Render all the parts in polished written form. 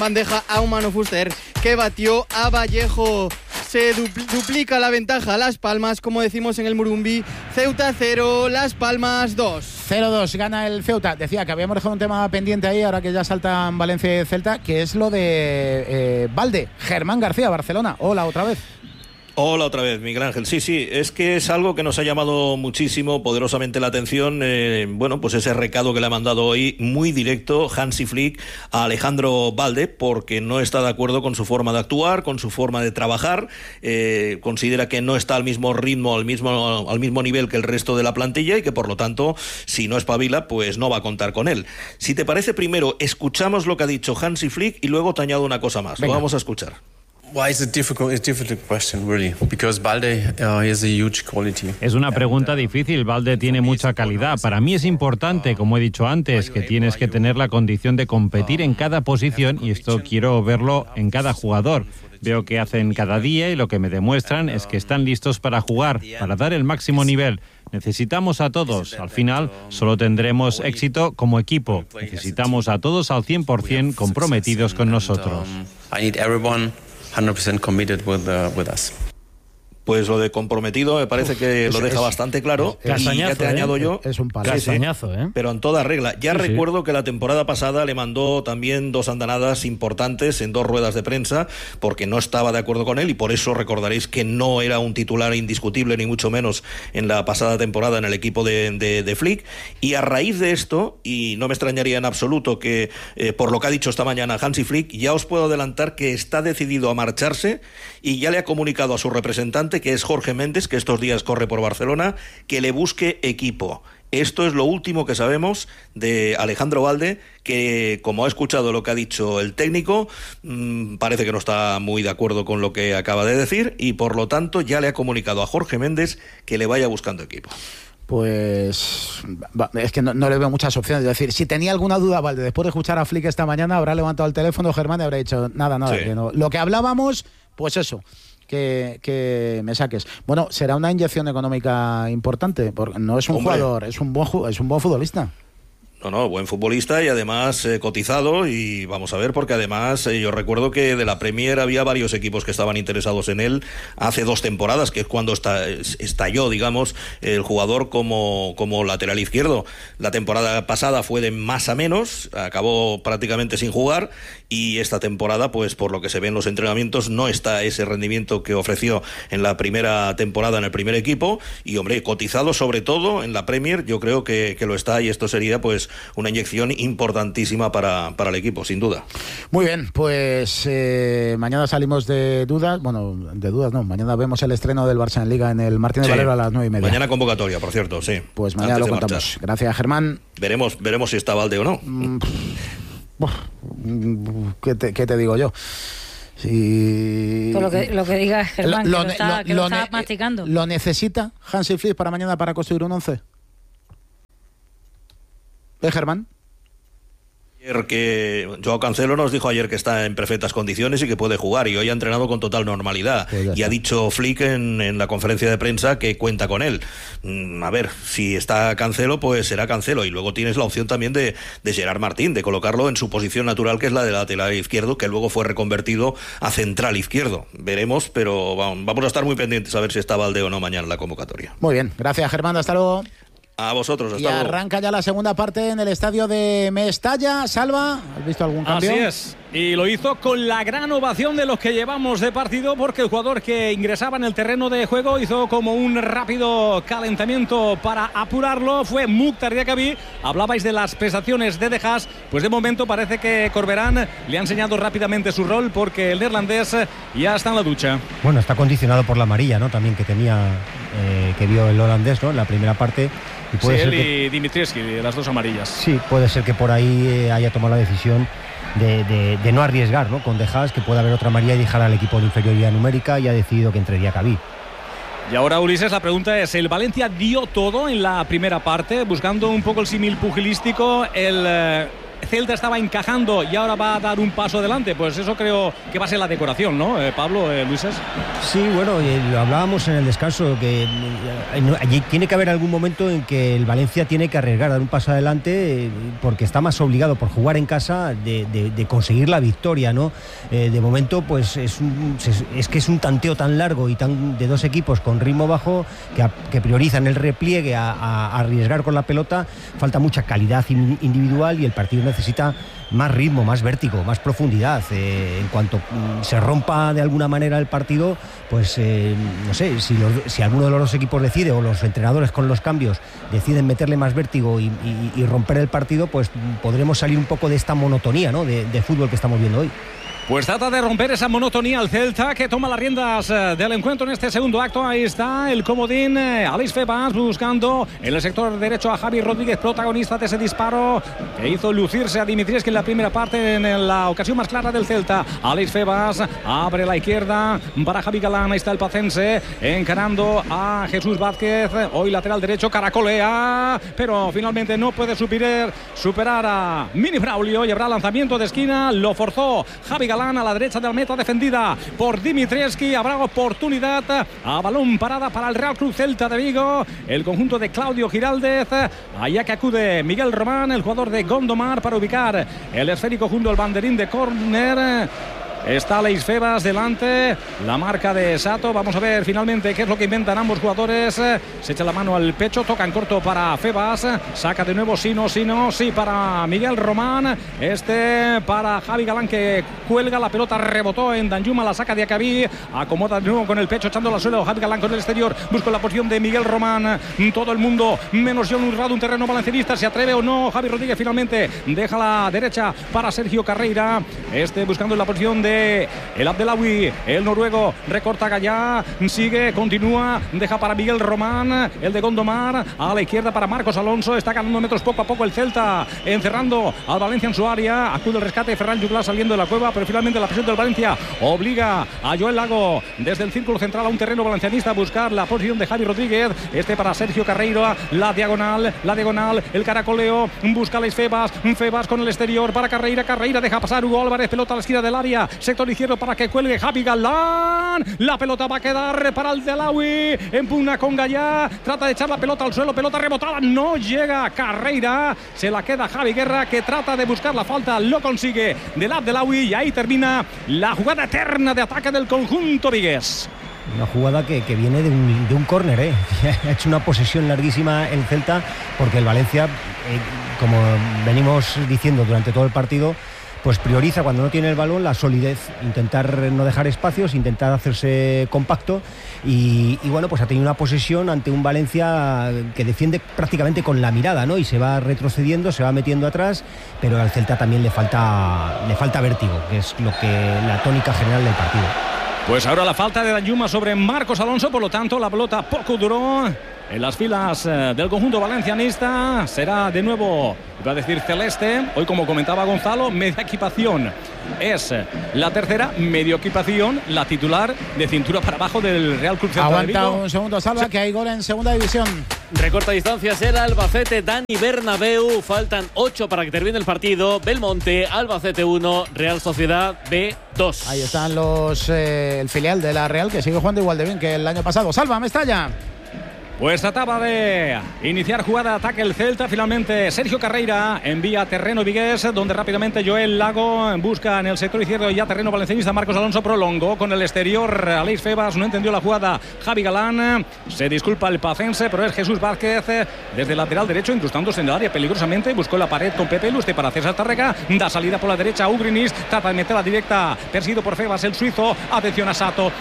bandeja a Humano Fuster, que batió a Vallejo. Se duplica la ventaja a Las Palmas, como decimos en el Murumbi. Ceuta 0, Las Palmas 2. 0-2 gana el Ceuta. Decía que habíamos dejado un tema pendiente ahí, ahora que ya saltan Valencia y Celta, que es lo de Balde. Germán García, Barcelona. Hola, otra vez. Hola otra vez, Miguel Ángel. Sí, es que es algo que nos ha llamado muchísimo, poderosamente la atención. Pues ese recado que le ha mandado hoy, muy directo, Hansi Flick a Alejandro Balde, porque no está de acuerdo con su forma de actuar, con su forma de trabajar. Considera que no está al mismo ritmo, al mismo nivel que el resto de la plantilla y que, por lo tanto, si no espabila, pues no va a contar con él. Si te parece, primero escuchamos lo que ha dicho Hansi Flick y luego te añado una cosa más. Venga. Lo vamos a escuchar. It's a difficult question, really, because Balde has a huge quality. Es una pregunta difícil. Balde tiene mucha calidad. Para mí es importante, como he dicho antes, que tienes que tener la condición de competir en cada posición, y esto quiero verlo en cada jugador. Veo que hacen cada día y lo que me demuestran es que están listos para jugar, para dar el máximo nivel. Necesitamos a todos. Al final solo tendremos éxito como equipo. Necesitamos a todos al 100% comprometidos con nosotros. 100% committed with us. Pues lo de comprometido me parece que lo deja bastante claro. Y ya te añado yo. Es un palo. Castañazo, ¿eh? Pero en toda regla. Ya recuerdo que la temporada pasada le mandó también 2 andanadas importantes en 2 ruedas de prensa, porque no estaba de acuerdo con él, y por eso recordaréis que no era un titular indiscutible, ni mucho menos en la pasada temporada en el equipo de Flick. Y a raíz de esto, y no me extrañaría en absoluto que, por lo que ha dicho esta mañana Hansi Flick, ya os puedo adelantar que está decidido a marcharse y ya le ha comunicado a su representante, que es Jorge Méndez, que estos días corre por Barcelona, que le busque equipo. Esto es lo último que sabemos de Alejandro Balde, que, como ha escuchado lo que ha dicho el técnico, parece que no está muy de acuerdo con lo que acaba de decir, y por lo tanto ya le ha comunicado a Jorge Méndez que le vaya buscando equipo. Pues es que no le veo muchas opciones. Es decir, si tenía alguna duda, Balde, después de escuchar a Flick esta mañana, habrá levantado el teléfono Germán y habrá dicho nada, sí. Que no. Lo que hablábamos, pues eso, que me saques. Bueno, será una inyección económica importante, porque no es un jugador, es un buen futbolista. No, buen futbolista y además cotizado, y vamos a ver, porque además yo recuerdo que de la Premier había varios equipos que estaban interesados en él hace 2 temporadas, que es cuando estalló, digamos, el jugador como lateral izquierdo. La temporada pasada fue de más a menos, acabó prácticamente sin jugar, y esta temporada, pues por lo que se ve en los entrenamientos, no está ese rendimiento que ofreció en la primera temporada en el primer equipo, y hombre, cotizado sobre todo en la Premier, yo creo que lo está, y esto sería pues una inyección importantísima para el equipo, sin duda. Muy bien, pues mañana salimos de dudas. Bueno, de dudas no, mañana vemos el estreno del Barça en Liga en el Martínez Valero a las 9:30. Mañana convocatoria, por cierto, sí. Pues mañana lo contamos. Marchar. Gracias, Germán. Veremos si está Balde o no. ¿Qué te digo yo? Si... Por lo que diga Germán, que lo está masticando. ¿Lo necesita Hansi Flick para mañana para construir un 11? Germán. Que Joao Cancelo nos dijo ayer que está en perfectas condiciones y que puede jugar, y hoy ha entrenado con total normalidad, y ha dicho Flick en la conferencia de prensa que cuenta con él. A ver, si está Cancelo, pues será Cancelo, y luego tienes la opción también de Gerard Martín, de colocarlo en su posición natural, que es la de lateral izquierdo, que luego fue reconvertido a central izquierdo. Veremos, pero vamos a estar muy pendientes a ver si está Balde o no mañana en la convocatoria. Muy bien, gracias, Germán, hasta luego. A vosotros, hasta luego. Y arranca ya la segunda parte en el estadio de Mestalla. Salva, ¿has visto algún cambio? Así es, y lo hizo con la gran ovación de los que llevamos de partido, porque el jugador que ingresaba en el terreno de juego hizo como un rápido calentamiento para apurarlo. Fue Mukhtar Diakhaby. Hablabais de las prestaciones de De Haas, pues de momento parece que Corberán le ha enseñado rápidamente su rol, porque el neerlandés ya está en la ducha. Bueno, está condicionado por la amarilla, ¿no? También que tenía, que vio el holandés, ¿no? En la primera parte. Y puede ser y Dimitrievski, las 2 amarillas. Sí, puede ser que por ahí haya tomado la decisión de no arriesgar, ¿no? Con De Haas, que pueda haber otra amarilla y dejar al equipo de inferioridad numérica, y ha decidido que entre Diakhaby. Y ahora, Ulises, la pregunta es, el Valencia dio todo en la primera parte, buscando un poco el símil pugilístico. El Celta estaba encajando y ahora va a dar un paso adelante. Pues eso creo que va a ser la decoración, ¿no, Pablo, Luises? Sí, bueno, lo hablábamos en el descanso, que allí tiene que haber algún momento en que el Valencia tiene que arriesgar, dar un paso adelante, porque está más obligado por jugar en casa de conseguir la victoria, ¿no? De momento, pues es que es un tanteo tan largo y de dos equipos con ritmo bajo que priorizan el repliegue a arriesgar con la pelota. Falta mucha calidad individual y el partido necesita más ritmo, más vértigo, más profundidad. En cuanto se rompa de alguna manera el partido, pues no sé, si alguno de los dos equipos decide, o los entrenadores con los cambios deciden meterle más vértigo y romper el partido, pues podremos salir un poco de esta monotonía, ¿no?, de fútbol que estamos viendo hoy. Pues trata de romper esa monotonía el Celta, que toma las riendas del encuentro en este segundo acto. Ahí está el comodín, Aleix Febas buscando en el sector derecho a Javi Rodríguez, protagonista de ese disparo que hizo lucirse a Dimitrievski en la primera parte, en la ocasión más clara del Celta. Aleix Febas abre la izquierda para Javi Galán. Ahí está el pacense encarando a Jesús Vázquez, hoy lateral derecho, caracolea, pero finalmente no puede superar a Mini Braulio y habrá lanzamiento de esquina. Lo forzó Javi Galán a la derecha del meta, defendida por Dimitrievski. Habrá oportunidad a balón parada para el Real Club Celta de Vigo, el conjunto de Claudio Giraldez. Allá que acude Miguel Román, el jugador de Gondomar, para ubicar el esférico junto al banderín de córner. Está Aleix Febas delante, la marca de Sato. Vamos a ver finalmente qué es lo que inventan ambos jugadores. Se echa la mano al pecho, toca en corto para Febas, saca de nuevo, sí para Miguel Román, para Javi Galán, que cuelga, la pelota rebotó en Danjuma, la saca de Acabí, acomoda de nuevo con el pecho, echando la suelo. Javi Galán con el exterior, busca la posición de Miguel Román. Todo el mundo menos John Urrado, un terreno valencianista, ¿se atreve o no? Javi Rodríguez finalmente deja la derecha para Sergio Carreira, buscando la posición de el Abdelawi, el noruego, recorta Gallá, sigue, continúa, deja para Miguel Román, el de Gondomar, a la izquierda para Marcos Alonso. Está ganando metros poco a poco el Celta, encerrando al Valencia en su área. Acude el rescate, Ferran Juglar saliendo de la cueva, pero finalmente la presión del Valencia obliga a Joel Lago desde el círculo central a un terreno valencianista a buscar la posición de Javi Rodríguez. Para Sergio Carreiro, la diagonal, el caracoleo, busca a Febas con el exterior para Carreira deja pasar Hugo Álvarez, pelota a la esquina del área, sector izquierdo para que cuelgue Javi Galán. La pelota va a quedar para el Delawi, empuna con Gallá, trata de echar la pelota al suelo, pelota rebotada, no llega Carreira, se la queda Javi Guerra, que trata de buscar la falta, lo consigue del Abdelawi, y ahí termina la jugada eterna de ataque del conjunto vigués. Una jugada que viene de un córner, ha hecho una posesión larguísima el Celta, porque el Valencia, como venimos diciendo durante todo el partido, pues prioriza cuando no tiene el balón la solidez, intentar no dejar espacios, intentar hacerse compacto y bueno, pues ha tenido una posesión ante un Valencia que defiende prácticamente con la mirada, ¿no? Y se va retrocediendo, se va metiendo atrás, pero al Celta también le falta vértigo, que es la tónica general del partido. Pues ahora la falta de Danjuma sobre Marcos Alonso, por lo tanto la pelota poco duró en las filas del conjunto valencianista. Será de nuevo, iba a decir celeste, hoy como comentaba Gonzalo, media equipación es la tercera, medio equipación la titular de cintura para abajo del Real Club Celta de Vigo. Aguanta un segundo, Salva, que hay gol en segunda división. Recorta distancias el Albacete, Dani Bernabéu, faltan 8 para que termine el partido. Belmonte, Albacete 1, Real Sociedad B 2. Ahí están el filial de la Real, que sigue jugando igual de bien que el año pasado. Salva, Mestalla. Pues trataba de iniciar jugada de ataque el Celta. Finalmente Sergio Carreira envía terreno vigués, donde rápidamente Joel Lago busca en el sector izquierdo ya terreno valencianista. Marcos Alonso prolongó con el exterior. Aleix Febas no entendió la jugada. Javi Galán, se disculpa el pacense, pero es Jesús Vázquez desde el lateral derecho, incrustándose en el área peligrosamente. Buscó la pared con Pepe Luste para César Tárrega. Da salida por la derecha a Ugrinis, trata de meterla directa, perseguido por Febas, el suizo. Atención a Sato,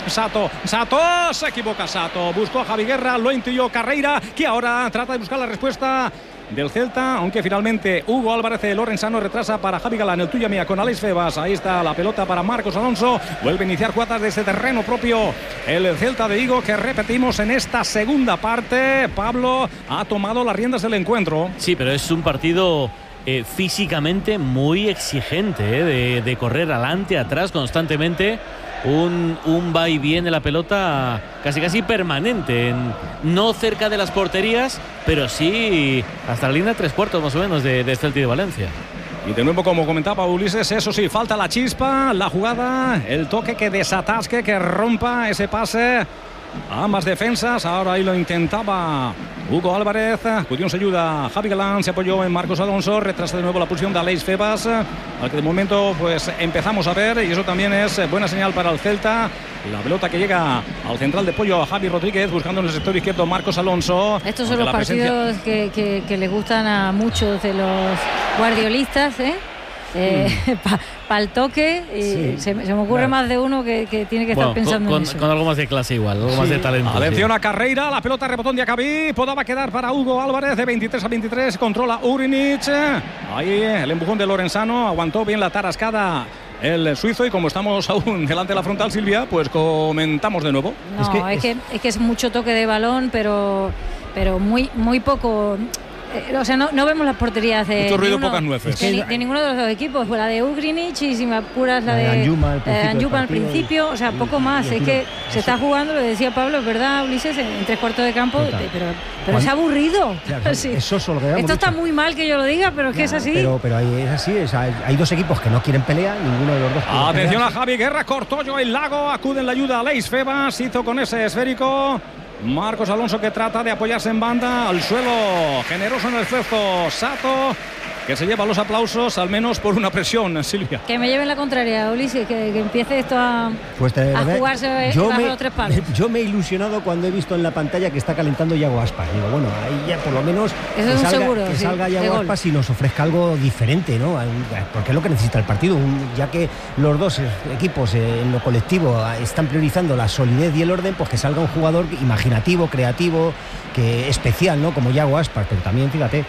se equivoca Sato. Buscó a Javi Guerra, lo intuyó Carreira, que ahora trata de buscar la respuesta del Celta, aunque finalmente Hugo Álvarez, el lorenzano, retrasa para Javi Galán, el tuya mía con Aleix Febas. Ahí está la pelota para Marcos Alonso, vuelve a iniciar jugadas desde terreno propio el Celta de Vigo, que repetimos en esta segunda parte. Pablo ha tomado las riendas del encuentro. Sí, pero es un partido físicamente muy exigente, de correr adelante, atrás constantemente. Un va y viene la pelota casi permanente, no cerca de las porterías, pero sí hasta la línea 3/4 más o menos de Celta y de Valencia. Y de nuevo, como comentaba Ulises, eso sí, falta la chispa, la jugada, el toque que desatasque, que rompa ese pase a ambas defensas. Ahora ahí lo intentaba Hugo Álvarez. Cudión se ayuda. Javi Galán se apoyó en Marcos Alonso. Retrasa de nuevo la posición de Aleix Febas, al que de momento pues empezamos a ver, y eso también es buena señal para el Celta. La pelota que llega al central de Pollo a Javi Rodríguez, buscando en el sector izquierdo Marcos Alonso. Estos son los partidos que les gustan a muchos de los guardiolistas, para el toque. Se me ocurre más de uno que tiene que estar pensando en eso. Con algo más de clase igual, algo más de talento. Atención a Carreira, la pelota rebotón de Acabí, podaba quedar para Hugo Álvarez, de 23 a 23, controla Ugrinic. Ahí el empujón de Lorenzano, aguantó bien la tarascada el suizo, y como estamos aún delante de la frontal, Silvia, pues comentamos de nuevo. No, es que es mucho toque de balón, pero muy poco. O sea, no vemos las porterías de mucho ruido, pocas nueces. De ninguno de los dos equipos. Pues la de Ugrinic, y si me apuras la de Anjuma al principio. O sea, poco más. Es que se está jugando, lo decía Pablo, es verdad, Ulises, en 3/4 de campo. Pero es aburrido. Claro, sí. Esto está muy mal que yo lo diga, pero es que es así. Pero es así. Hay dos equipos que no quieren pelea, ninguno de los dos. Atención a Javi Guerra, cortó yo el lago. Acude en la ayuda a Aleix Febas. Hizo con ese esférico. Marcos Alonso, que trata de apoyarse en banda, al suelo, generoso en el esfuerzo Sato, que se lleva los aplausos, al menos por una presión, Silvia. Que me lleven la contraria, Ulises, que empiece esto a jugarse bajo los tres palos. Yo me he ilusionado cuando he visto en la pantalla que está calentando Yago Aspas. Digo, bueno, ahí ya por lo menos que salga Yago Aspas y nos ofrezca algo diferente, ¿no? Porque es lo que necesita el partido, ya que los dos equipos en lo colectivo están priorizando la solidez y el orden, pues que salga un jugador imaginativo, creativo, que especial, ¿no? Como Yago Aspas, pero también, fíjate,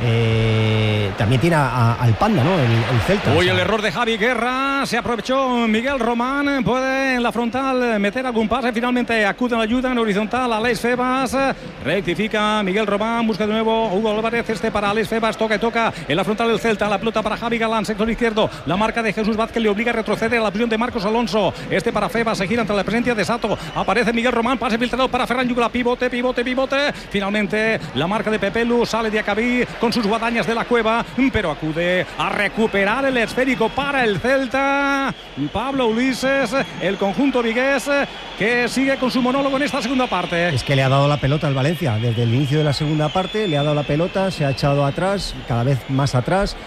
también tiene al Panda, ¿no? El Celta. Hoy el error de Javi Guerra, se aprovechó Miguel Román, puede en la frontal meter algún pase, finalmente acude a la ayuda en horizontal a Aleix Febas, rectifica Miguel Román, busca de nuevo Hugo Álvarez, para Aleix Febas, toca en la frontal del Celta, la pelota para Javi Galán, sector izquierdo, la marca de Jesús Vázquez le obliga a retroceder a la posición de Marcos Alonso, para Febas, se gira ante la presencia de Sato, aparece Miguel Román, pase filtrado para Ferran Yugula, pivote, finalmente la marca de Pepelu, sale de Acabí con sus guadañas de la cueva, pero acude a recuperar el esférico para el Celta. Pablo Ulises, el conjunto vigués, que sigue con su monólogo en esta segunda parte. Es que le ha dado la pelota al Valencia desde el inicio de la segunda parte, le ha dado la pelota, se ha echado atrás, cada vez más atrás.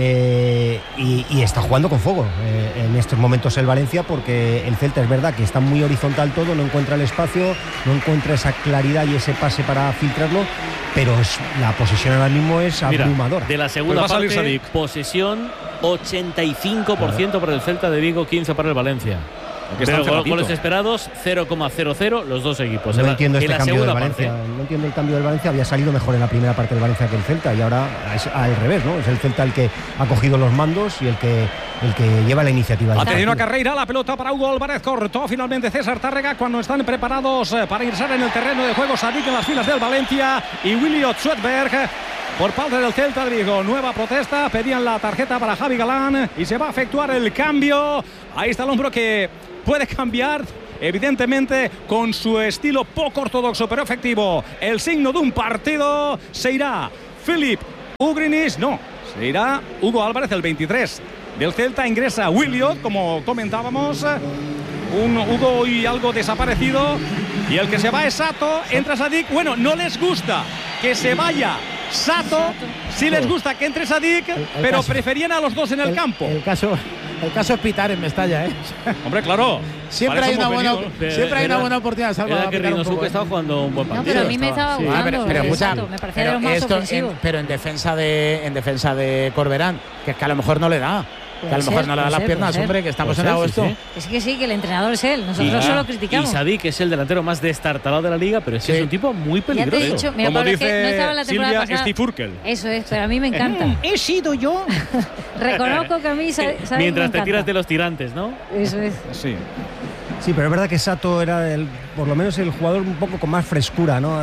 Y está jugando con fuego en estos momentos el Valencia, porque el Celta es verdad que está muy horizontal todo, no encuentra el espacio, no encuentra esa claridad y ese pase para filtrarlo, pero la posesión ahora mismo es abrumadora. De la segunda parte, posesión 85% para el Celta de Vigo, 15% para el Valencia. Pero goles esperados 0,00 los dos equipos. No entiendo este cambio del Valencia. No entiendo el cambio del Valencia. Había salido mejor en la primera parte del Valencia que el Celta, y ahora es al revés, ¿no? Es el Celta el que ha cogido los mandos y el que lleva la iniciativa. Atención a Carreira, la pelota para Hugo Álvarez, cortó finalmente César Tárrega cuando están preparados para ingresar en el terreno de juego Sadik en las filas del Valencia y Willy Otswetberg. Por parte del Celta de Vigo, nueva protesta, pedían la tarjeta para Javi Galán y se va a efectuar el cambio. Ahí está el hombro que puede cambiar, evidentemente con su estilo poco ortodoxo pero efectivo. El signo de un partido, se irá Filip Ugrinic, no, se irá Hugo Álvarez, el 23 del Celta, ingresa Williot, como comentábamos, un Hugo hoy algo desaparecido, y el que se va es Sato, entra Sadik. Bueno, no les gusta que se vaya Sato, sí les gusta que entre Sadik, pero preferían a los dos en el campo. El caso es pitar en Mestalla, ¿eh? Hombre, claro. Siempre hay una buena oportunidad de salvar. Que Rinosuke estaba jugando un buen partido. No, pero a mí me estaba gustando. Pero me parecía de los más ofensivos. Pero en defensa de Corberán, que es que a lo mejor no le da. Que a lo mejor no le da las piernas, hombre, que estamos en agosto. Es que sí, que el entrenador es él. Nosotros solo criticamos. Y Sadik es el delantero más destartalado de la liga, pero es un tipo muy peligroso. Ya te he dicho, mira, como dice no estaba en la temporada Silvia, pasada. Steve Urkel. Eso es, pero a mí me encanta. He sido yo. Reconozco que a mí mientras te tiras de los tirantes, ¿no? Eso es. Sí, pero es verdad que Sato era por lo menos el jugador un poco con más frescura, ¿no?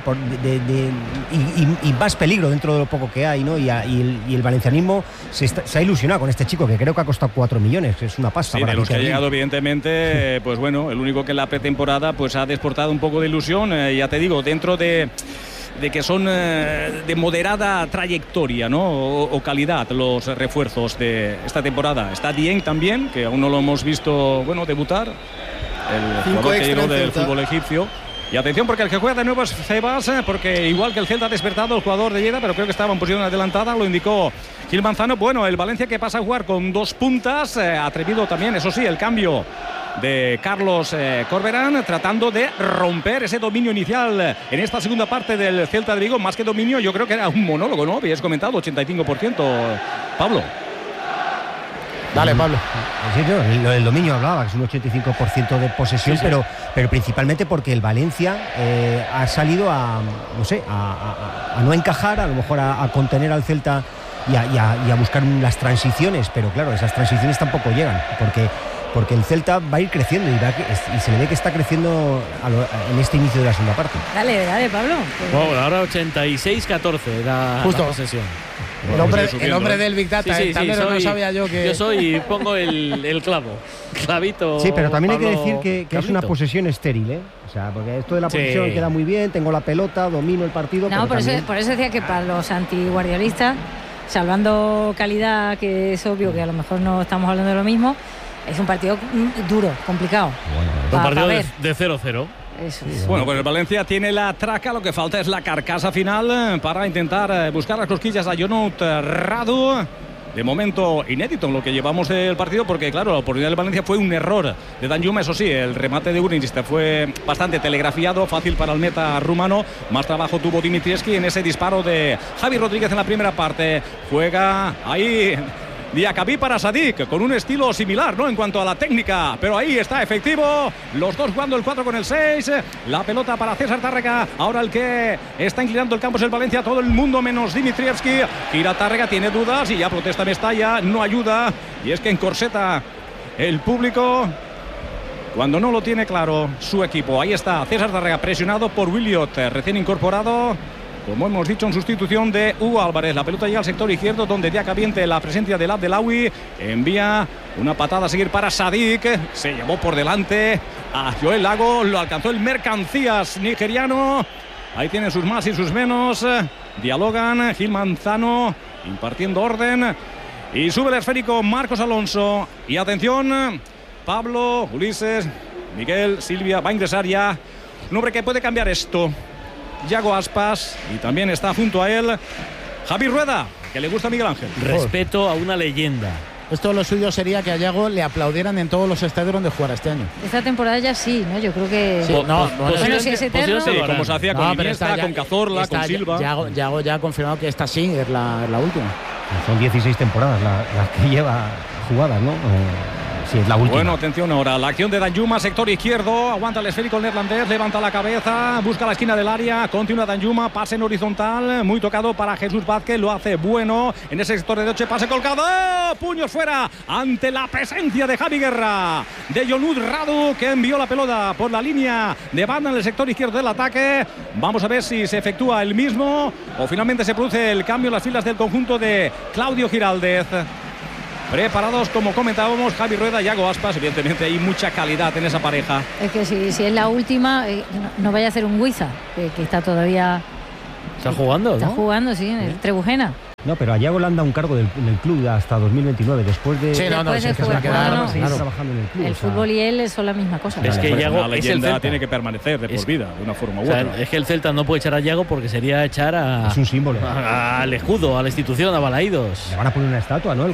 Y más peligro dentro de lo poco que hay, ¿no? Y el valencianismo se ha ilusionado con este chico, que creo que ha costado 4 millones, que es una pasta. Sí, de los que ha llegado, evidentemente, pues bueno, el único que en la pretemporada pues ha desportado un poco de ilusión, ya te digo, dentro de que son de moderada trayectoria, ¿no? O calidad los refuerzos de esta temporada. Está Dieng también, que aún no lo hemos visto, bueno, debutar. El jugador que llegó del fútbol egipcio. Y atención, porque el que juega de nuevo es Cebas, porque igual que el Celta ha despertado el jugador de Lleida, pero creo que estaba en posición adelantada, lo indicó Gil Manzano. Bueno, el Valencia que pasa a jugar con 2 puntas, atrevido también, eso sí, el cambio de Carlos Corberán, tratando de romper ese dominio inicial en esta segunda parte del Celta de Vigo. Más que dominio, yo creo que era un monólogo, ¿no? Habías comentado, 85%, Pablo. Dale, Pablo. Sí, el dominio hablaba, que es un 85% de posesión, sí. Pero principalmente porque el Valencia ha salido a no encajar, a lo mejor a contener al Celta y a buscar las transiciones, pero claro, esas transiciones tampoco llegan, porque el Celta va a ir creciendo y se le ve que está creciendo en este inicio de la segunda parte. Dale, Pablo. Bueno, ahora 86-14 la posesión. El hombre del Big Data, sí, no sabía yo que... Yo pongo el clavito. Sí, pero también Pablo, hay que decir que es una posesión estéril, ¿eh? O sea, porque esto de la posesión queda muy bien, tengo la pelota, domino el partido. No, por también... eso decía que para los antiguardiolistas, salvando calidad, que es obvio que a lo mejor no estamos hablando de lo mismo, es un partido duro, complicado. Un partido de 0-0. Eso. Bueno, pues el Valencia tiene la traca, lo que falta es la carcasa final para intentar buscar las cosquillas a Jonut Radu. De momento inédito en lo que llevamos del partido, porque claro, la oportunidad del Valencia fue un error de Danjuma, eso sí, el remate de Urinich fue bastante telegrafiado, fácil para el meta rumano. Más trabajo tuvo Dimitrievski en ese disparo de Javi Rodríguez en la primera parte. Juega ahí Diakabí para Sadik, con un estilo similar, ¿no?, en cuanto a la técnica, pero ahí está efectivo, los dos jugando el 4 con el 6, la pelota para César Tárrega. Ahora el que está inclinando el campo es el Valencia, todo el mundo menos Dimitrievski. Gira Tárrega, tiene dudas y ya protesta Mestalla, no ayuda, y es que encorseta el público cuando no lo tiene claro su equipo. Ahí está César Tárrega, presionado por Williot, recién incorporado, como hemos dicho, en sustitución de Hugo Álvarez. La pelota llega al sector izquierdo, donde Diakabí, la presencia del Abdelawi, envía una patada a seguir para Sadik. Se llevó por delante a Joel Lago, lo alcanzó el Mercancías nigeriano. Ahí tienen sus más y sus menos. Dialogan, Gil Manzano impartiendo orden. Y sube el esférico Marcos Alonso. Y atención, Pablo, Ulises, Miguel, Silvia, va a ingresar ya un hombre que puede cambiar esto. Yago Aspas, y también está junto a él Javi Rueda, que le gusta a Miguel Ángel. Respeto a una leyenda. Esto lo suyo sería que a Yago le aplaudieran en todos los estadios donde jugara este año. Esta temporada ya sí, ¿no? Yo creo que... Sí, bueno, si es eterno... Sí, como se hacía con Iniesta, con Cazorla, con Silva. Yago ya ha confirmado que esta sí es la última. Son 16 temporadas las que lleva jugadas, ¿no? Sí, es la última. Bueno, atención ahora, la acción de Danjuma, sector izquierdo, aguanta el esférico el neerlandés, levanta la cabeza, busca la esquina del área, continúa Danjuma, pase en horizontal, muy tocado para Jesús Vázquez, lo hace bueno en ese sector de derecha, pase colgado, puños fuera, ante la presencia de Javi Guerra, de Jonut Radu, que envió la pelota por la línea de banda en el sector izquierdo del ataque. Vamos a ver si se efectúa el mismo o finalmente se produce el cambio en las filas del conjunto de Claudio Giraldez. Preparados, como comentábamos, Javi Rueda y Yago Aspas. Evidentemente hay mucha calidad en esa pareja. Es que si es la última, no vaya a ser un Huiza, que está todavía... Está jugando, ¿no? Está jugando, sí, en el Trebujena. No, pero a Yago le han dado un cargo en el club hasta 2029, después de... Sí, se va a quedar trabajando en el club. El fútbol y él son la misma cosa. Es que Yago, la leyenda tiene que permanecer de por vida, de una forma u otra. Es que el Celta no puede echar a Yago porque sería echar a... Es un símbolo. Al escudo, a la institución, a Balaídos. Le van a poner una estatua, ¿no?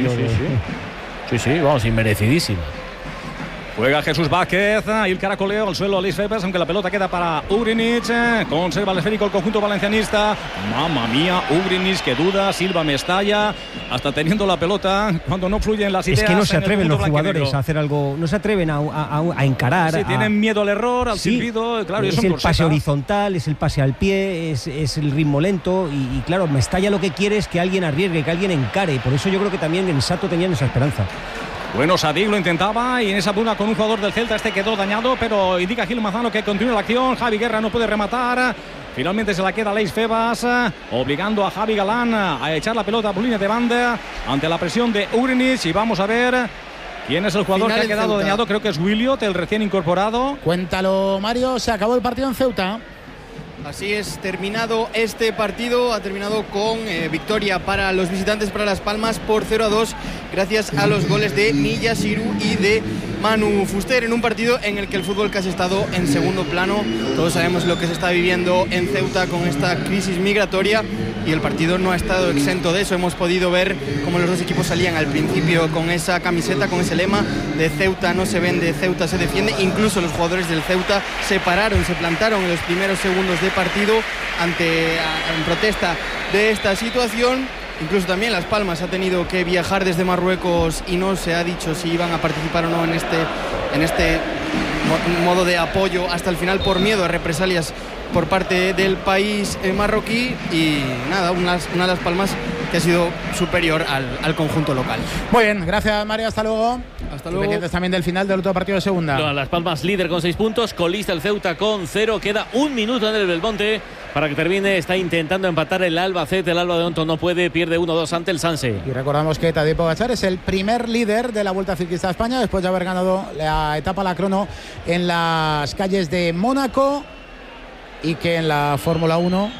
Sí, vamos, inmerecidísimo. Juega Jesús Vázquez, el caracoleo al suelo a Luis Febas, aunque la pelota queda para Ugrinic. Conserva el esférico el conjunto valencianista. Mamma mía, Ugrinic, que duda, Silva Mestalla, hasta teniendo la pelota cuando no fluyen las ideas. Es que no se atreven los jugadores a hacer algo, no se atreven a encarar. Sí, tienen miedo al error, al silbido, claro. Es el pase horizontal, es el pase al pie, es el ritmo lento y claro, Mestalla lo que quiere es que alguien arriesgue, que alguien encare. Por eso yo creo que también en Sato tenían esa esperanza. Bueno, Sadik lo intentaba y en esa pugna con un jugador del Celta quedó dañado, pero indica Gil Manzano que continúa la acción. Javi Guerra no puede rematar. Finalmente se la queda Leis Febas, obligando a Javi Galán a echar la pelota por línea de banda ante la presión de Ugrinic. Y vamos a ver quién es el jugador que ha quedado dañado. Creo que es Williot, el recién incorporado. Cuéntalo, Mario. Se acabó el partido en Ceuta. Así es, terminado este partido, ha terminado con victoria para los visitantes, para Las Palmas, por 0-2, gracias a los goles de Niyasiru y de Manu Fuster, en un partido en el que el fútbol casi ha estado en segundo plano. Todos sabemos lo que se está viviendo en Ceuta con esta crisis migratoria y el partido no ha estado exento de eso. Hemos podido ver cómo los dos equipos salían al principio con esa camiseta, con ese lema de Ceuta no se vende, Ceuta se defiende. Incluso los jugadores del Ceuta se plantaron en los primeros segundos de partido en protesta de esta situación. Incluso también Las Palmas ha tenido que viajar desde Marruecos y no se ha dicho si iban a participar o no en este modo de apoyo hasta el final, por miedo a represalias por parte del país marroquí. Y nada, una Las Palmas que ha sido superior al conjunto local. Muy bien, gracias Mario, hasta luego. Hasta luego. Pendientes también del final del otro partido de segunda. No, Las Palmas líder con 6 puntos, colista el Ceuta con 0, queda 1 minuto en el Belmonte para que termine. Está intentando empatar el Albacete, el Alba de Onto no puede, pierde 1-2 ante el Sanse. Y recordamos que Tadej Pogačar es el primer líder de la Vuelta Ciclista a España después de haber ganado la etapa la crono en las calles de Mónaco, y que en la Fórmula 1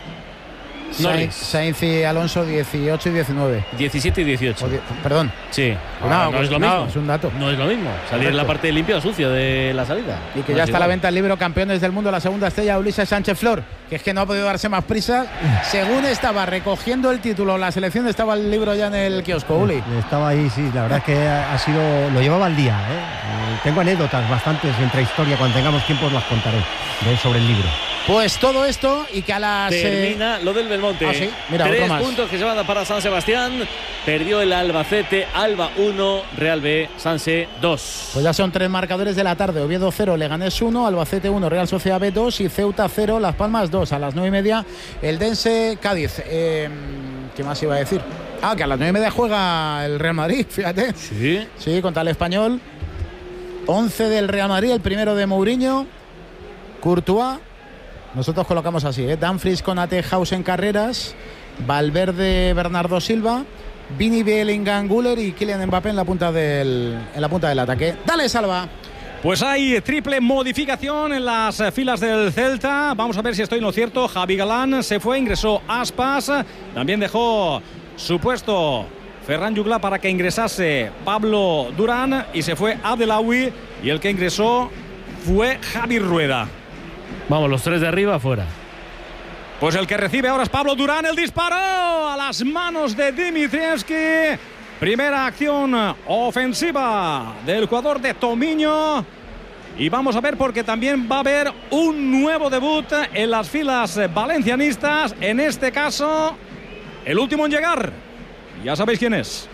Sainz y Alonso 18 y 19. 17 y 18. Perdón. Sí. No es lo mismo. Es un dato. No es lo mismo. Salir en la parte limpia o sucia de la salida. Y que ya está a la venta el libro Campeones del Mundo, la segunda estrella, Ulises Sánchez Flor, que es que no ha podido darse más prisa. Según estaba recogiendo el título la selección, estaba el libro ya en el kiosco, Uli. Estaba ahí, sí. La verdad es que ha sido, lo llevaba al día. Tengo anécdotas bastantes entre historia. Cuando tengamos tiempo os las contaré sobre el libro. Pues todo esto y que a las... Termina lo del Belmonte. Sí. Mira, 3 puntos que se van para San Sebastián. Perdió el Albacete, Alba 1, Real B, Sanse 2. Pues ya son 3 marcadores de la tarde. Oviedo 0, Leganés 1, Albacete 1, Real Sociedad B 2 y Ceuta 0, Las Palmas 2. A las 9:30 el Dense Cádiz. ¿Qué más iba a decir? Que a las 9:30 juega el Real Madrid, fíjate. Sí, contra el Español. 11 del Real Madrid, el primero de Mourinho, Courtois. Nosotros colocamos así, Dumfries, Konaté, House en carreras, Valverde, Bernardo Silva, Vini, Bellingham, Güler y Kylian Mbappé en la punta del ataque. ¡Dale, Salva! Pues hay triple modificación en las filas del Celta. Vamos a ver si estoy en lo cierto. Javi Galán se fue, ingresó Aspas. También dejó su puesto Ferran Jugla para que ingresase Pablo Durán y se fue Abdelawi, y el que ingresó fue Javi Rueda. Vamos, los 3 de arriba fuera. Pues el que recibe ahora es Pablo Durán. El disparo a las manos de Dimitrievski. Primera acción ofensiva del jugador de Tomiño. Y vamos a ver, porque también va a haber un nuevo debut en las filas valencianistas. En este caso, el último en llegar. Ya sabéis quién es.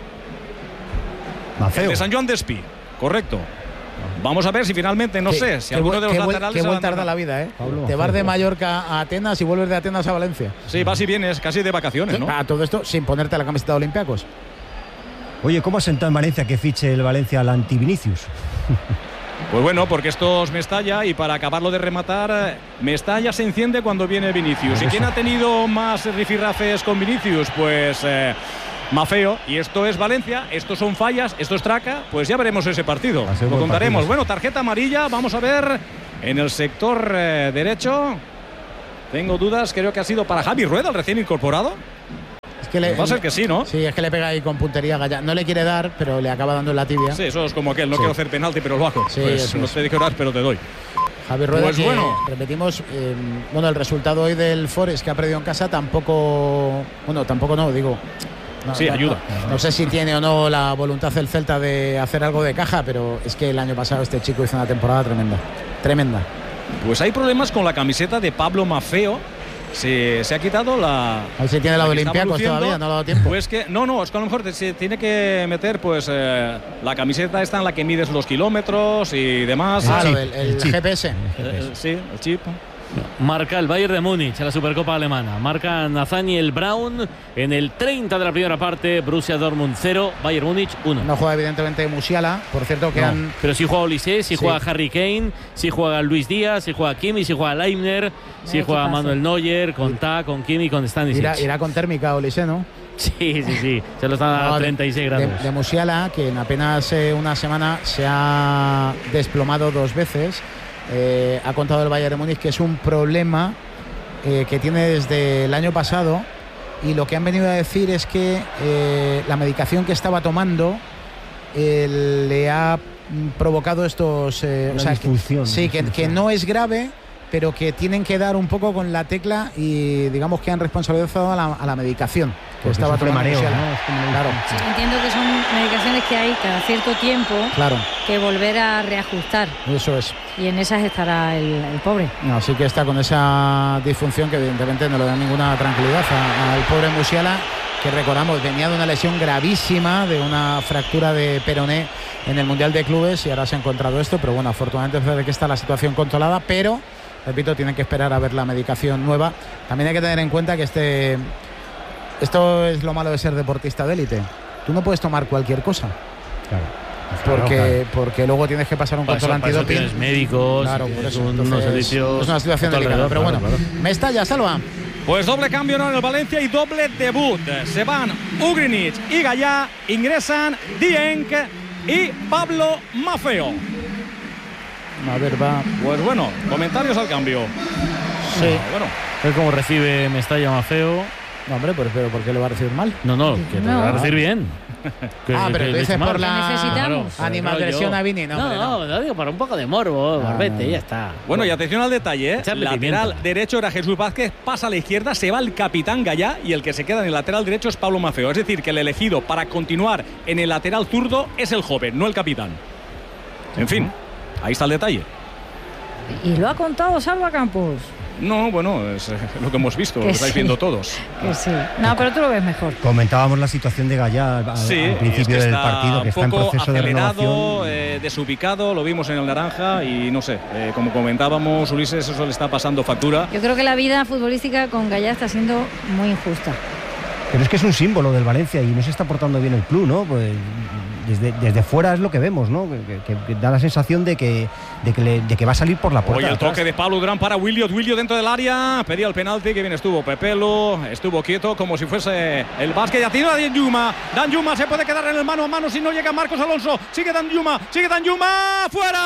Mafeo. El de San Joan Despí. Correcto. Vamos a ver si finalmente, no sé, si alguno de los laterales... Qué vuelta da la vida, ¿eh? Pablo, te vas de Mallorca a Atenas y vuelves de Atenas a Valencia. Sí, vas y vienes casi de vacaciones, ¿no? Todo esto sin ponerte la camiseta de Olympiacos. Oye, ¿cómo ha sentado en Valencia que fiche el Valencia al anti-Vinicius? Pues bueno, porque esto es Mestalla, y para acabarlo de rematar, Mestalla se enciende cuando viene Vinicius. ¿Y quién ha tenido más rifirrafes con Vinicius? Pues... Mafeo, y esto es Valencia, esto son fallas, esto es traca, pues ya veremos ese partido, lo contaremos. Bueno, tarjeta amarilla, vamos a ver en el sector derecho. Tengo dudas, creo que ha sido para Javi Rueda, el recién incorporado. Es que va a ser que sí, ¿no? Sí, es que le pega ahí con puntería Gaya. No le quiere dar, pero le acaba dando en la tibia. Sí, eso es como aquel, no quiero hacer penalti, pero lo hago. Sí, pues no te dije horas, pero te doy. Javi Rueda, pues bueno, repetimos, el resultado hoy del Forest, que ha perdido en casa, tampoco digo... ayuda. No sé si tiene o no la voluntad del Celta de hacer algo de caja, pero es que el año pasado este chico hizo una temporada tremenda. Pues hay problemas con la camiseta de Pablo Mafeo. Se ha quitado la... A ver si tiene la de Olympiacos todavía, no le ha dado tiempo. Pues que no, es que a lo mejor se tiene que meter pues la camiseta esta en la que mides los kilómetros y demás. El GPS. Sí, el chip. Marca el Bayern de Múnich en la Supercopa Alemana. Marca Nathaniel Braun en el 30 de la primera parte. Borussia Dortmund 0, Bayern Múnich 1. No juega evidentemente Musiala, por cierto que pero sí juega Olise, sí juega Harry Kane, sí juega Luis Díaz, sí juega Kimi, sí juega Leibner, sí juega Manuel Neuer, con con Kimi, con Stanisic. Irá con térmica Olise, ¿no? Sí. Se lo están a 36 grados. De Musiala, que en apenas una semana se ha desplomado 2 veces. ha contado el Bayern de Múnich que es un problema que tiene desde el año pasado, y lo que han venido a decir es que la medicación que estaba tomando le ha provocado estos... que no es grave, pero que tienen que dar un poco con la tecla y digamos que han responsabilizado a la medicación que estaba tomando. Mareo, ¿no? Claro. Sí, entiendo que son medicaciones que hay cada cierto tiempo que volver a reajustar. Eso es. Y en esas estará el pobre. No, sí que está con esa disfunción que evidentemente no le da ninguna tranquilidad al pobre Musiala, que recordamos venía de una lesión gravísima, de una fractura de peroné en el Mundial de Clubes, y ahora se ha encontrado esto, pero bueno, afortunadamente parece que está la situación controlada, pero repito, tienen que esperar a ver la medicación nueva. También hay que tener en cuenta que esto es lo malo de ser deportista de élite. Tú no puedes tomar cualquier cosa. Claro. Porque luego tienes que pasar un control antidoping. Tienes médicos, claro, por eso. Unos servicios. Es una situación delicada, pero bueno. Mestalla, Salva. Pues doble cambio en el Valencia y doble debut. Se van Ugrinic y Gallá, ingresan Dieng y Pablo Maffeo. A ver, va. Pues bueno, comentarios al cambio. Sí. Bueno. Es como recibe Mestalla Maffeo. No, hombre, pero ¿por qué lo va a recibir mal? No, que lo va a recibir bien. Pero tú dices por la necesitamos. Animadversión a Vini. No, digo para un poco de morbo, barbete, ya está. Bueno, y atención al detalle, lateral derecho era Jesús Vázquez, pasa a la izquierda, se va el capitán Gallá y el que se queda en el lateral derecho es Pablo Maffeo. Es decir, que el elegido para continuar en el lateral zurdo es el joven, no el capitán. En fin, ahí está el detalle. Y lo ha contado Salva Campos. No, bueno, es lo que hemos visto, lo estáis viendo todos. Que sí. No, pero tú lo ves mejor. Comentábamos la situación de Gallá al principio del partido, que está en proceso de renovación. Desubicado, lo vimos en el naranja y no sé, como comentábamos, Ulises, eso le está pasando factura. Yo creo que la vida futbolística con Gallá está siendo muy injusta. Pero es que es un símbolo del Valencia y no se está portando bien el club, ¿no? Pues desde fuera es lo que vemos, ¿no? Que da la sensación de que va a salir por la puerta. Oye, el toque de Pablo Durán para Williot dentro del área, pedía el penalti, que bien estuvo Pepelo, estuvo quieto como si fuese el básquet. Ya tiene a Dan Yuma se puede quedar en el mano a mano si no llega Marcos Alonso. Sigue Dan Yuma, fuera.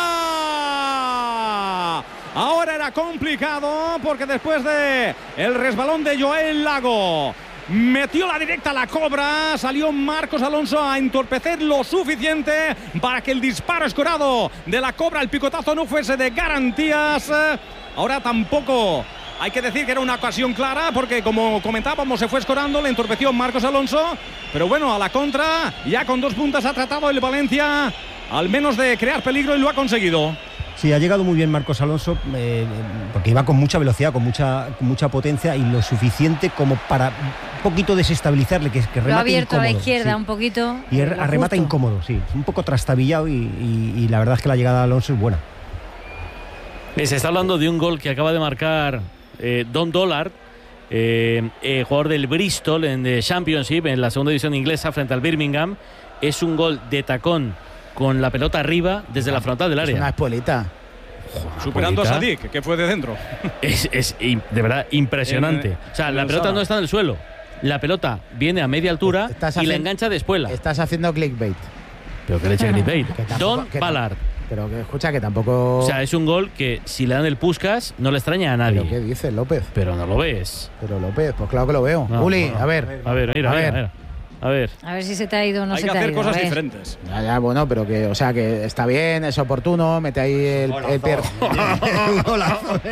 Ahora era complicado porque después de el resbalón de Joel Lago metió la directa a la cobra, salió Marcos Alonso a entorpecer lo suficiente para que el disparo escorado de la cobra, el picotazo, no fuese de garantías. Ahora tampoco hay que decir que era una ocasión clara porque, como comentábamos, se fue escorando, le entorpeció Marcos Alonso, pero bueno, a la contra, ya con 2 puntas ha tratado el Valencia al menos de crear peligro y lo ha conseguido. Sí, ha llegado muy bien Marcos Alonso porque iba con mucha velocidad, con mucha potencia y lo suficiente como para un poquito desestabilizarle, que remate lo ha abierto incómodo, a la izquierda un poquito. Y remata incómodo, sí, un poco trastabillado y la verdad es que la llegada de Alonso es buena. Se está hablando de un gol que acaba de marcar Don Dollard, jugador del Bristol en the Championship, en la segunda división inglesa frente al Birmingham. Es un gol de tacón con la pelota arriba desde la frontal del área. Es una espuelita. Superando a Sadik, que fue de dentro. Es de verdad impresionante. O sea, la pelota no está en el suelo. La pelota viene a media altura y la engancha de espuela. Estás haciendo clickbait. Pero que le eche clickbait. Don Ballard. Pero que escucha que tampoco... O sea, es un gol que si le dan el Puskás no le extraña a nadie. ¿Pero qué dices, López? Pero no lo ves. Pero López, pues claro que lo veo. No, Uli, no. A ver. Mira. A ver si se te ha ido o no se te ha ido. Hay que hacer cosas diferentes. Ya, bueno, pero que, o sea, que está bien, es oportuno, mete ahí el golazo.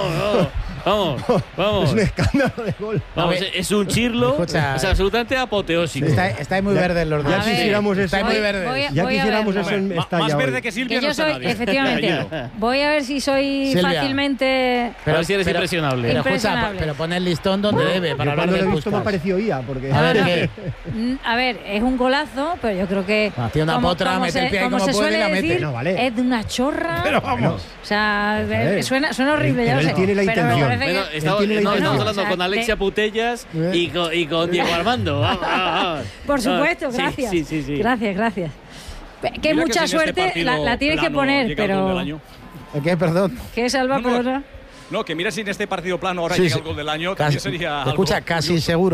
Vamos. Es un escándalo de gol. Vamos, es un chirlo, es absolutamente apoteósico. Está muy verde los dos. Ya quisiéramos eso. Está muy verde. Ya quisiéramos eso en Mestalla. Más verde que Silvia no está nadie. Efectivamente. Voy a ver si soy Silvia. Fácilmente... Pero si eres impresionable. Pero escucha, pero pon el listón donde debe. Para hablar de lo he visto me ha parecido IA. Porque... A ver, es un golazo, pero yo creo que... Tiene una potra, mete el pie como puede y la mete. Decir, es de una chorra. Pero vamos. O sea, suena horrible, ya lo sé. Él tiene la intención. Bueno, estamos hablando con Alexia Putellas y con Diego Armando. Por supuesto, gracias. Sí. Gracias. Que mucha suerte la tienes que poner, pero... ¿Qué? Perdón. ¿Qué Salva, perdona? No, que mira si en este partido plano ahora llega el gol del año, también sería algo. Escucha, casi curioso. seguro.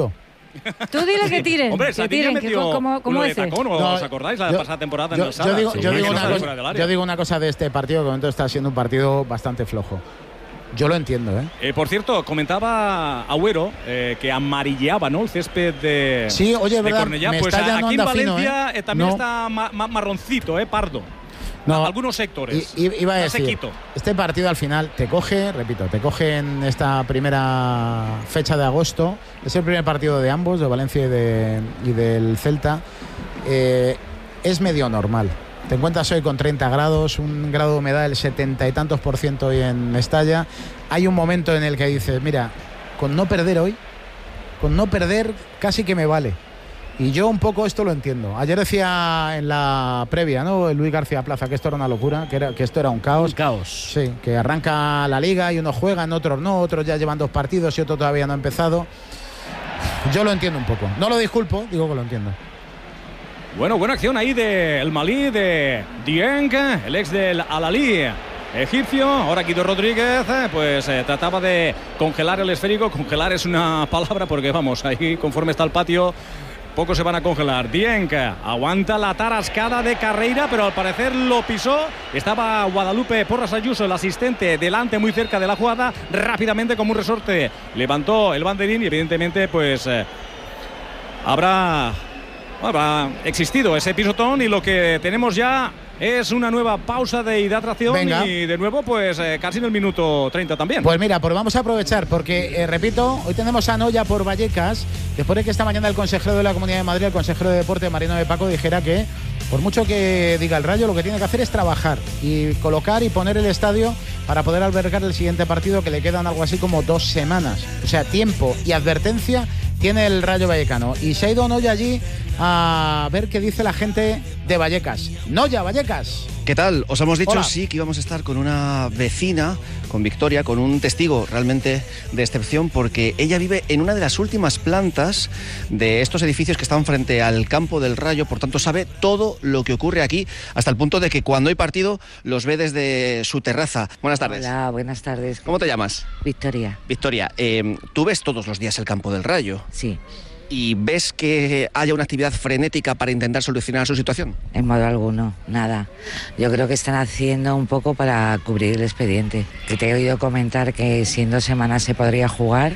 Tú dile que tiren. Hombre, que tiren, ¿cómo de tacón, ¿os acordáis la pasada temporada en el Sala? Yo digo una cosa de este partido, que de momento está siendo un partido bastante flojo. Yo lo entiendo, Por cierto, comentaba Agüero que amarilleaba, ¿no?, el césped de Cornellá. Pues aquí en Valencia también está marroncito, pardo. No, algunos sectores. Iba a decir, este partido al final te coge en esta primera fecha de agosto. Es el primer partido de ambos, de Valencia y del Celta. Es medio normal. Te encuentras hoy con 30 grados, un grado de humedad del 70 y tantos % hoy en Mestalla. Hay un momento en el que dices, mira, con no perder hoy, casi que me vale. Y yo un poco esto lo entiendo. Ayer decía en la previa, ¿no?, Luis García Plaza, que esto era una locura, que esto era un caos. Un caos. Sí, que arranca la liga y unos juegan, otros no, otros ya llevan 2 partidos y otro todavía no ha empezado. Yo lo entiendo un poco. No lo disculpo, digo que lo entiendo. Bueno, buena acción ahí del Malí, de Dieng, el ex del Al-Ahly egipcio. Ahora Guido Rodríguez pues trataba de congelar el esférico. Congelar es una palabra porque, vamos, ahí conforme está el patio, pocos se van a congelar. Dieng aguanta la tarascada de Carreira, pero al parecer lo pisó. Estaba Guadalupe Porras Ayuso, el asistente, delante, muy cerca de la jugada. Rápidamente, como un resorte, levantó el banderín y evidentemente pues habrá existido ese pisotón, y lo que tenemos ya es una nueva pausa de hidratación. Venga. Y de nuevo pues casi en el minuto 30 también. Pues mira, pues vamos a aprovechar porque, repito, hoy tenemos a Noya por Vallecas, después de que esta mañana el consejero de la Comunidad de Madrid, el consejero de Deporte, Mariano de Paco, dijera que por mucho que diga el Rayo, lo que tiene que hacer es trabajar y colocar y poner el estadio para poder albergar el siguiente partido, que le quedan algo así como 2 semanas. O sea, tiempo y advertencia tiene el Rayo Vallecano. Y se ha ido Noya allí a ver qué dice la gente de Vallecas. Noya, Vallecas. ¿Qué tal? Os hemos dicho, Hola. Sí, que íbamos a estar con una vecina, con Victoria, con un testigo realmente de excepción, porque ella vive en una de las últimas plantas de estos edificios que están frente al campo del Rayo, por tanto sabe todo lo que ocurre aquí, hasta el punto de que cuando hay partido los ve desde su terraza. Buenas tardes. Hola, buenas tardes. ¿Cómo te llamas? Victoria. Victoria, ¿tú ves todos los días el campo del Rayo? Sí. ¿Y ves que haya una actividad frenética para intentar solucionar su situación? En modo alguno, nada. Yo creo que están haciendo un poco para cubrir el expediente. Que te he oído comentar que si en 2 semanas se podría jugar.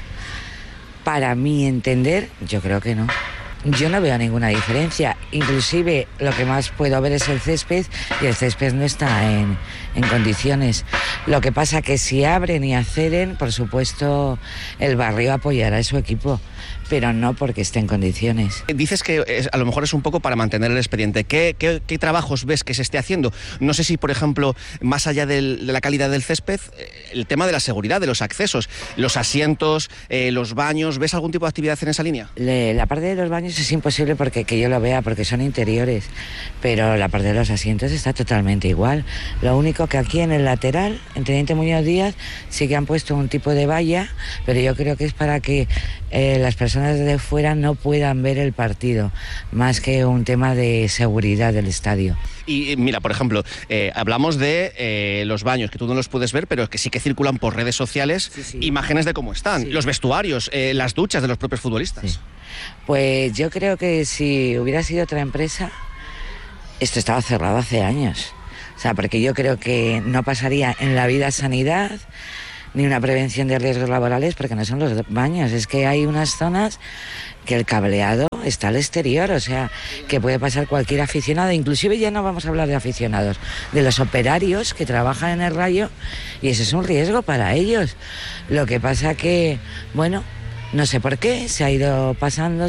Para mi entender, yo creo que no. Yo no veo ninguna diferencia. Inclusive lo que más puedo ver es el césped, y el césped no está en condiciones. Lo que pasa que si abren y acceden, por supuesto el barrio apoyará a su equipo, pero no porque esté en condiciones. Dices que a lo mejor es un poco para mantener el expediente. ¿Qué trabajos ves que se esté haciendo? No sé si, por ejemplo, más allá de la calidad del césped, el tema de la seguridad, de los accesos, los asientos, los baños, ¿ves algún tipo de actividad en esa línea? La parte de los baños es imposible que yo lo vea, porque son interiores, pero la parte de los asientos está totalmente igual. Lo único que aquí en el lateral, en Teniente Muñoz Díaz, sí que han puesto un tipo de valla, pero yo creo que es para que las personas de fuera no puedan ver el partido, más que un tema de seguridad del estadio. Y mira, por ejemplo, hablamos de los baños, que tú no los puedes ver, pero que sí que circulan por redes sociales, sí. Imágenes de cómo están, sí. Los vestuarios, las duchas de los propios futbolistas. Sí. Pues yo creo que si hubiera sido otra empresa, esto estaba cerrado hace años. O sea, porque yo creo que no pasaría en la vida sanidad ni una prevención de riesgos laborales, porque no son los baños. Es que hay unas zonas que el cableado está al exterior, o sea, que puede pasar cualquier aficionado. Inclusive ya no vamos a hablar de aficionados, de los operarios que trabajan en el Rayo, y eso es un riesgo para ellos. Lo que pasa que, bueno, no sé por qué, se ha ido pasando,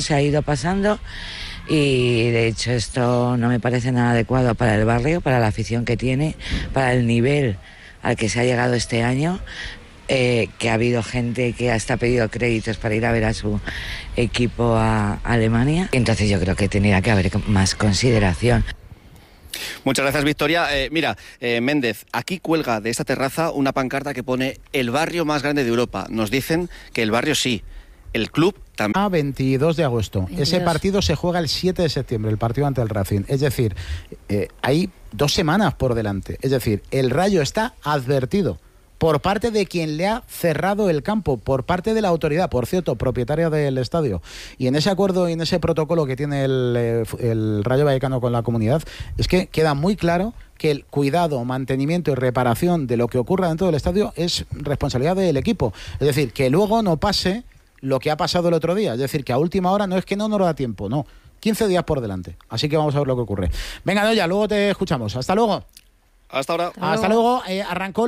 y de hecho esto no me parece nada adecuado para el barrio, para la afición que tiene, para el nivel al que se ha llegado este año. Que ha habido gente que hasta ha pedido créditos para ir a ver a su equipo a Alemania. Entonces yo creo que tendría que haber más consideración. Muchas gracias, Victoria. Mira, Méndez, aquí cuelga de esta terraza una pancarta que pone el barrio más grande de Europa. Nos dicen que el barrio sí, el club también. A 22 de agosto. Ese partido se juega el 7 de septiembre, el partido ante el Racing. Es decir, hay 2 semanas por delante. Es decir, el Rayo está advertido. por parte de quien le ha cerrado el campo, por parte de la autoridad, por cierto, propietaria del estadio. Y en ese acuerdo y en ese protocolo que tiene el Rayo Vallecano con la comunidad, es que queda muy claro que el cuidado, mantenimiento y reparación de lo que ocurra dentro del estadio es responsabilidad del equipo. Es decir, que luego no pase lo que ha pasado el otro día. Es decir, que a última hora no es que no nos da tiempo, no. 15 días por delante. Así que vamos a ver lo que ocurre. Venga, Noya, luego te escuchamos. Hasta luego. Hasta ahora. Hasta luego. Arrancó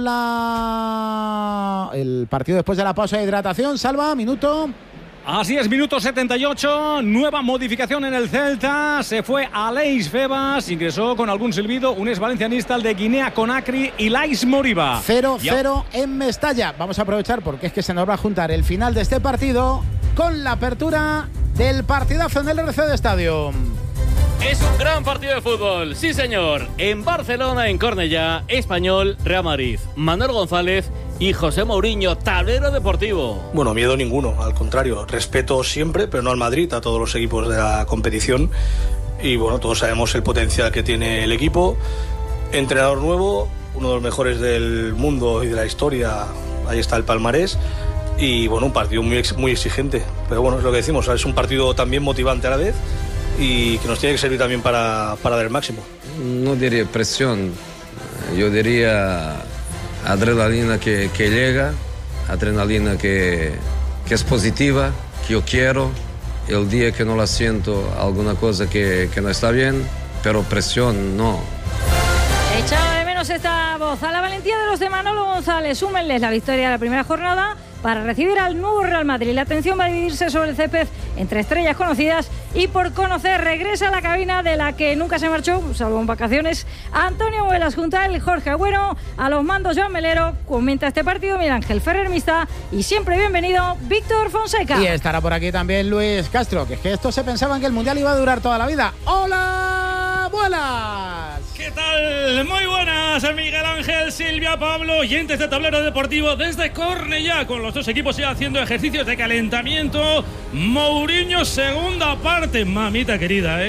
el partido después de la pausa de hidratación. Salva, minuto. Así es, minuto 78, nueva modificación en el Celta, se fue Aleix Febas, ingresó con algún silbido un exvalencianista, el de Guinea Conakry, Ilais Moriba. 0-0 en Mestalla. Vamos a aprovechar porque es que se nos va a juntar el final de este partido con la apertura del partidazo en el RCD Stadium. Es un gran partido de fútbol, sí señor. En Barcelona, en Cornellá, Español, Real Madrid. Manuel González y José Mourinho, tablero deportivo. Bueno, miedo ninguno, al contrario, respeto siempre, pero no al Madrid, a todos los equipos de la competición. Y bueno, todos sabemos el potencial que tiene el equipo. Entrenador nuevo, uno de los mejores del mundo y de la historia, ahí está el palmarés. Y bueno, un partido muy exigente, pero bueno, es lo que decimos, es un partido también motivante a la vez y que nos tiene que servir también para dar el máximo. No diría presión, yo diría adrenalina que llega, adrenalina que es positiva, que yo quiero. El día que no la siento, alguna cosa que no está bien, pero presión no. Echaba de menos esta voz. A la valentía de los de Manolo González, súmenles la victoria de la primera jornada para recibir al nuevo Real Madrid. La atención va a dividirse sobre el césped entre estrellas conocidas y por conocer. Regresa a la cabina de la que nunca se marchó, salvo en vacaciones, Antonio Muelas, junto a él Jorge Agüero, a los mandos Joan Melero. Comenta este partido Miguel Ángel Ferrer Mista y siempre bienvenido Víctor Fonseca. Y estará por aquí también Luis Castro, que es que estos se pensaban que el Mundial iba a durar toda la vida. ¡Hola, Muelas! ¿Qué tal? Muy buenas, Miguel Ángel, Silvia, Pablo, oyentes de Tablero Deportivo desde Cornellá, con los dos equipos ya haciendo ejercicios de calentamiento. Mourinho, segunda parte, mamita querida,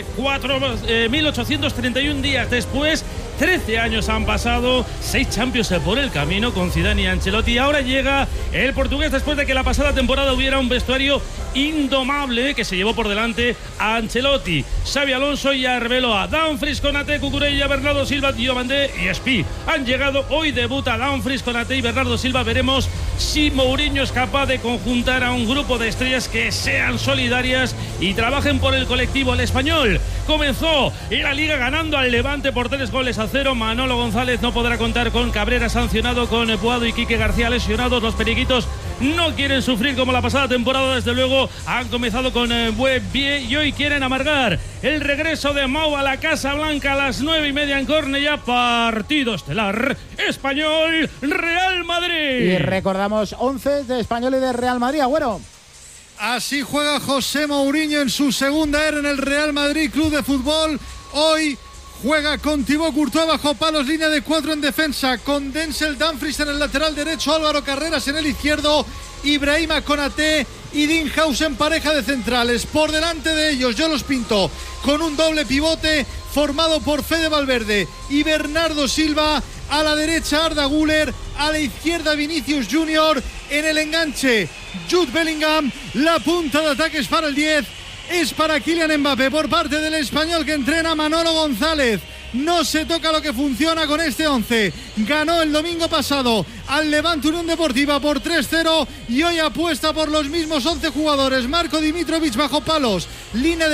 1831 días después, 13 años han pasado, 6 Champions por el camino con Zidane y Ancelotti. Ahora llega el portugués después de que la pasada temporada hubiera un vestuario indomable que se llevó por delante a Ancelotti, Xabi Alonso y Arbeloa. Dumfries, Konaté, Cucurella, Bernardo Silva, Diomandé y Espí han llegado. Hoy debuta Dumfries, Konaté y Bernardo Silva. Veremos si Mourinho es capaz de conjuntar a un grupo de estrellas que sean solidarias y trabajen por el colectivo. El Español comenzó la Liga ganando al Levante por 3-0. Manolo González no podrá contar con Cabrera sancionado, con Puado y Quique García lesionados. Los periquitos no quieren sufrir como la pasada temporada, desde luego han comenzado con buen pie y hoy quieren amargar el regreso de Mau a la Casa Blanca a las 9:30 en Cornellá. Partido estelar, Español Real Madrid. Y recordamos 11 de Español y de Real Madrid. Agüero. Así juega José Mourinho en su segunda era en el Real Madrid Club de Fútbol. Hoy juega con Thibaut Courtois bajo palos, línea de 4 en defensa, con Denzel Dumfries en el lateral derecho, Álvaro Carreras en el izquierdo, Ibrahima Konaté y Dean House en pareja de centrales. Por delante de ellos yo los pinto con un doble pivote formado por Fede Valverde y Bernardo Silva. A la derecha Arda Güler, a la izquierda Vinicius Junior, en el enganche Jude Bellingham. La punta de ataque es para el 10, es para Kylian Mbappé por parte del Español que entrena Manolo González. No se toca lo que funciona con este 11. Ganó el domingo pasado al Levante Unión Deportiva por 3-0 y hoy apuesta por los mismos 11 jugadores. Marco Dimitrovic bajo palos, línea de